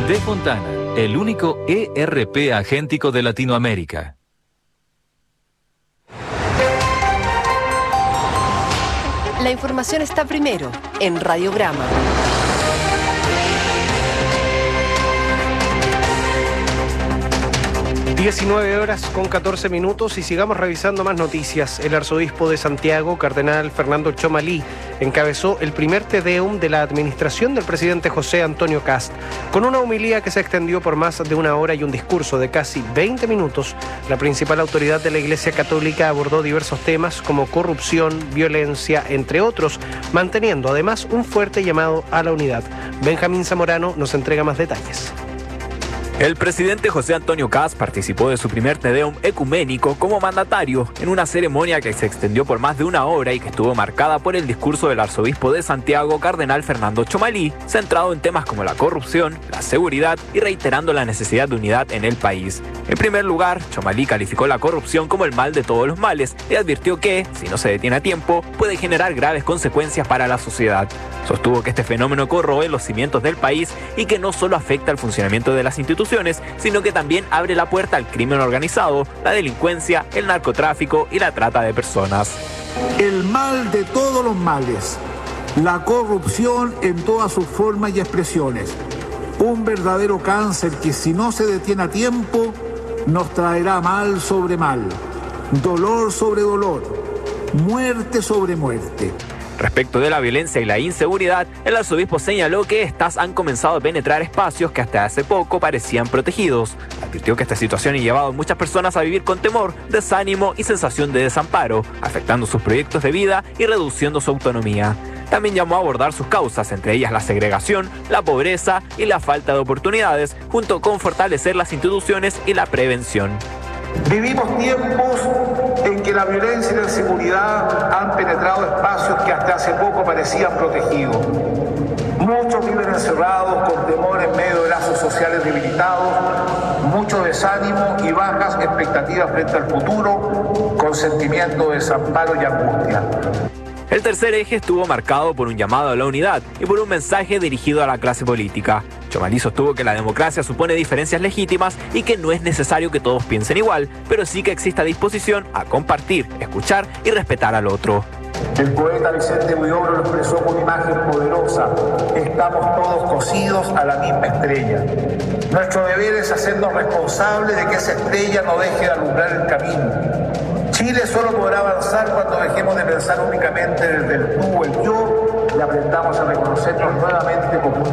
De Fontana, el único ERP agéntico de Latinoamérica. La información está primero en Radiograma. 19:14 y sigamos revisando más noticias. El arzobispo de Santiago, cardenal Fernando Txomalí, encabezó el primer Te Deum de la administración del presidente José Antonio Kast. Con una homilía que se extendió por más de una hora y un discurso de casi 20 minutos, la principal autoridad de la Iglesia Católica abordó diversos temas como corrupción, violencia, entre otros, manteniendo además un fuerte llamado a la unidad. Benjamín Zamorano nos entrega más detalles. El presidente José Antonio Kast participó de su primer Te Deum ecuménico como mandatario en una ceremonia que se extendió por más de una hora y que estuvo marcada por el discurso del arzobispo de Santiago, cardenal Fernando Txomalí, centrado en temas como la corrupción, la seguridad y reiterando la necesidad de unidad en el país. En primer lugar, Txomalí calificó la corrupción como el mal de todos los males y advirtió que, si no se detiene a tiempo, puede generar graves consecuencias para la sociedad. Sostuvo que este fenómeno corroe los cimientos del país y que no solo afecta al funcionamiento de las instituciones, sino que también abre la puerta al crimen organizado, la delincuencia, el narcotráfico y la trata de personas. El mal de todos los males, la corrupción en todas sus formas y expresiones. Un verdadero cáncer que, si no se detiene a tiempo, nos traerá mal sobre mal, dolor sobre dolor, muerte sobre muerte. Respecto de la violencia y la inseguridad, el arzobispo señaló que estas han comenzado a penetrar espacios que hasta hace poco parecían protegidos. Advirtió que esta situación ha llevado a muchas personas a vivir con temor, desánimo y sensación de desamparo, afectando sus proyectos de vida y reduciendo su autonomía. También llamó a abordar sus causas, entre ellas la segregación, la pobreza y la falta de oportunidades, junto con fortalecer las instituciones y la prevención. Vivimos tiempos en que la violencia y la inseguridad han penetrado espacios que hasta hace poco parecían protegidos. Muchos viven encerrados con temor en medio de lazos sociales debilitados, mucho desánimo y bajas expectativas frente al futuro, con sentimiento de desamparo y angustia. El tercer eje estuvo marcado por un llamado a la unidad y por un mensaje dirigido a la clase política. Txomalí sostuvo que la democracia supone diferencias legítimas y que no es necesario que todos piensen igual, pero sí que exista disposición a compartir, escuchar y respetar al otro. El poeta Vicente Huidobro lo expresó con imagen poderosa: estamos todos cosidos a la misma estrella. Nuestro deber es hacernos responsables de que esa estrella no deje de alumbrar el camino. Chile solo podrá avanzar cuando dejemos de pensar únicamente desde el tú o el yo y aprendamos a reconocernos nuevamente como